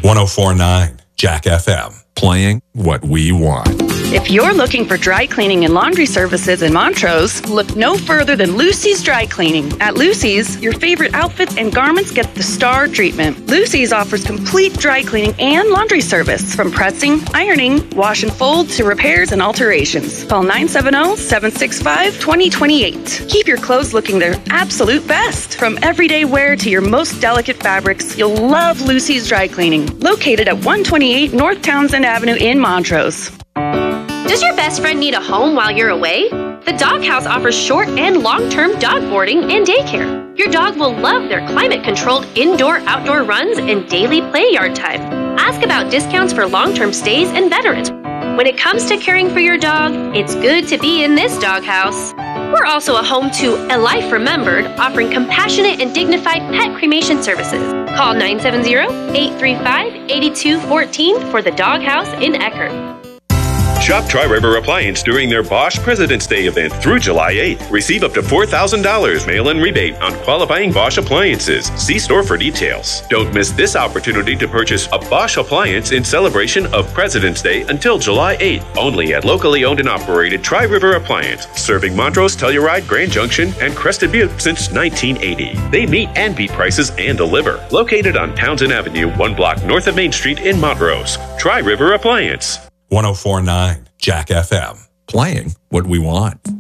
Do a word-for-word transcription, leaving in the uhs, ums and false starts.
one oh four point nine Jack F M. Playing what we want. If you're looking for dry cleaning and laundry services in Montrose, look no further than Lucy's Dry Cleaning. At Lucy's, your favorite outfits and garments get the star treatment. Lucy's offers complete dry cleaning and laundry service, from pressing, ironing, wash and fold to repairs and alterations. Call nine seven zero, seven six five, two zero two eight. Keep your clothes looking their absolute best. From everyday wear to your most delicate fabrics, you'll love Lucy's Dry Cleaning. Located at one twenty-eight North Townsend Avenue in Montrose. Does your best friend need a home while you're away? The Doghouse offers short and long-term dog boarding and daycare. Your dog will love their climate-controlled indoor-outdoor runs and daily play yard time. Ask about discounts for long-term stays and veterans. When it comes to caring for your dog, it's good to be in this Doghouse. We're also a home to A Life Remembered, offering compassionate and dignified pet cremation services. Call nine seven zero, eight three five, eight two one four for the Doghouse in Eckerd. Shop Tri-River Appliance during their Bosch President's Day event through July eighth. Receive up to four thousand dollars mail-in rebate on qualifying Bosch appliances. See store for details. Don't miss this opportunity to purchase a Bosch appliance in celebration of President's Day until July eighth. Only at locally owned and operated Tri-River Appliance, serving Montrose, Telluride, Grand Junction, and Crested Butte since nineteen eighty. They meet and beat prices and deliver. Located on Townsend Avenue, one block north of Main Street in Montrose. Tri-River Appliance. one oh four point nine Jack F M. Playing what we want.